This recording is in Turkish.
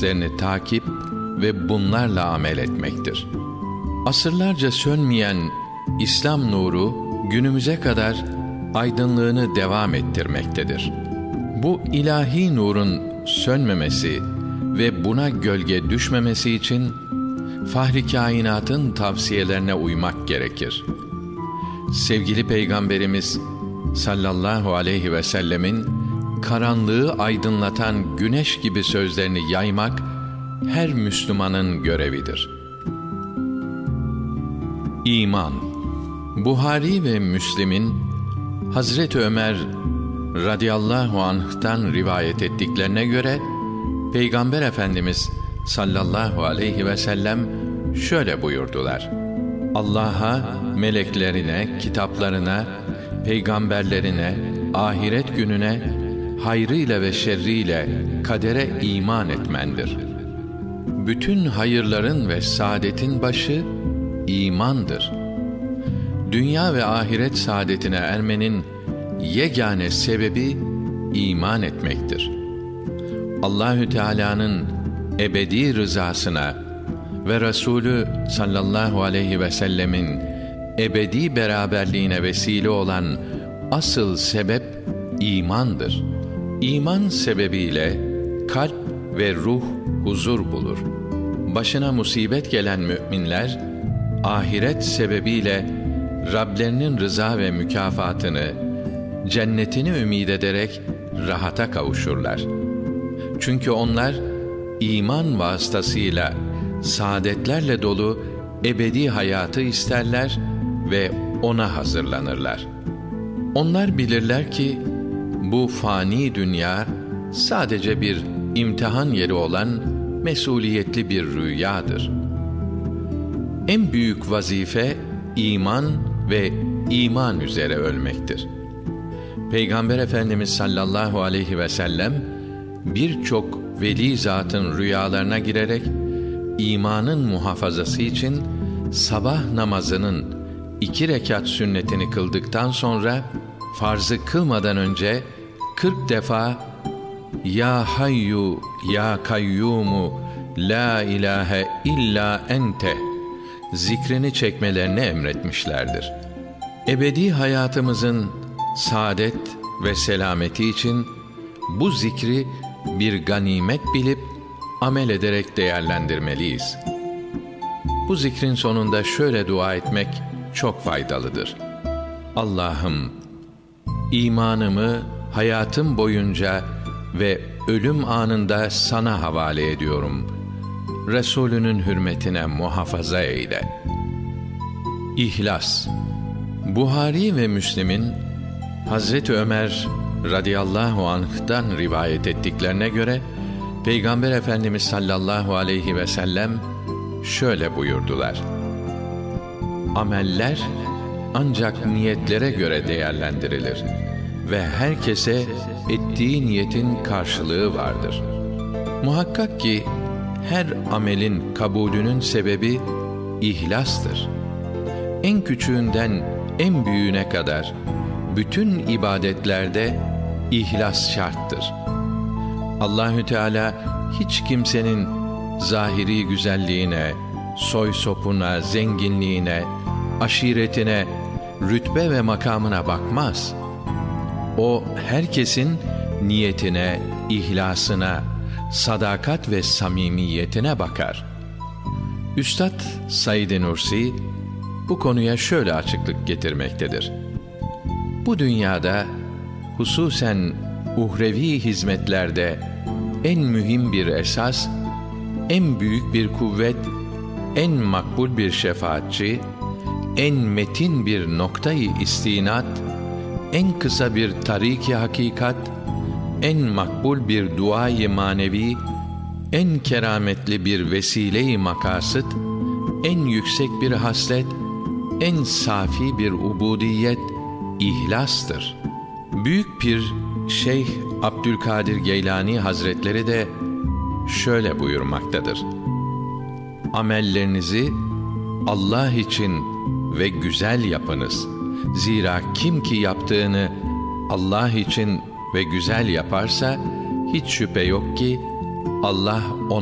derslerini takip ve bunlarla amel etmektir. Asırlarca sönmeyen İslam nuru günümüze kadar aydınlığını devam ettirmektedir. Bu ilahi nurun sönmemesi ve buna gölge düşmemesi için Fahri Kainat'ın tavsiyelerine uymak gerekir. Sevgili Peygamberimiz sallallahu aleyhi ve sellemin karanlığı aydınlatan güneş gibi sözlerini yaymak her Müslümanın görevidir. İman. Buhari ve Müslim'in Hazreti Ömer radıyallahu anh'tan rivayet ettiklerine göre Peygamber Efendimiz sallallahu aleyhi ve sellem şöyle buyurdular: Allah'a, meleklerine, kitaplarına, peygamberlerine, ahiret gününe, hayrıyla ve şerriyle, kadere iman etmendir. Bütün hayırların ve saadetin başı imandır. Dünya ve ahiret saadetine ermenin yegane sebebi iman etmektir. Allahü Teala'nın ebedi rızasına ve Resulü sallallahu aleyhi ve sellemin ebedi beraberliğine vesile olan asıl sebep imandır. İman sebebiyle kalp ve ruh huzur bulur. Başına musibet gelen müminler, ahiret sebebiyle Rablerinin rıza ve mükafatını, cennetini ümid ederek rahata kavuşurlar. Çünkü onlar iman vasıtasıyla saadetlerle dolu ebedi hayatı isterler ve ona hazırlanırlar. Onlar bilirler ki bu fani dünya sadece bir imtihan yeri olan mesuliyetli bir rüyadır. En büyük vazife iman ve iman üzere ölmektir. Peygamber Efendimiz sallallahu aleyhi ve sellem birçok veli zatın rüyalarına girerek imanın muhafazası için sabah namazının 2 rekat sünnetini kıldıktan sonra farzı kılmadan önce 40 defa Ya Hayyu Ya Kayyumu La ilahe illa ente zikrini çekmelerini emretmişlerdir. Ebedi hayatımızın saadet ve selameti için bu zikri bir ganimet bilip amel ederek değerlendirmeliyiz. Bu zikrin sonunda şöyle dua etmek çok faydalıdır: Allah'ım, imanımı hayatım boyunca ve ölüm anında sana havale ediyorum. Resulünün hürmetine muhafaza eyle. İhlas. Buhari ve Müslim'in Hazreti Ömer radıyallahu anh'tan rivayet ettiklerine göre Peygamber Efendimiz sallallahu aleyhi ve sellem şöyle buyurdular: Ameller ancak niyetlere göre değerlendirilir ve herkese ettiği niyetin karşılığı vardır. Muhakkak ki her amelin kabulünün sebebi ihlastır. En küçüğünden en büyüğüne kadar bütün ibadetlerde ihlas şarttır. Allahü Teala hiç kimsenin zahiri güzelliğine, soy sopuna, zenginliğine, aşiretine, rütbe ve makamına bakmaz. O herkesin niyetine, ihlasına, sadakat ve samimiyetine bakar. Üstad Said Nursi bu konuya şöyle açıklık getirmektedir: Bu dünyada hususen uhrevi hizmetlerde en mühim bir esas, en büyük bir kuvvet, en makbul bir şefaatçi, en metin bir noktayı istinat, en kısa bir tarik-i hakikat, en makbul bir duayı manevi, en kerametli bir vesile-i makasıt, en yüksek bir haslet, en safi bir ubudiyet ihlastır. Büyük Pir Şeyh Abdülkadir Geylani Hazretleri de şöyle buyurmaktadır: Amellerinizi Allah için ve güzel yapınız. Zira kim ki yaptığını Allah için ve güzel yaparsa hiç şüphe yok ki Allah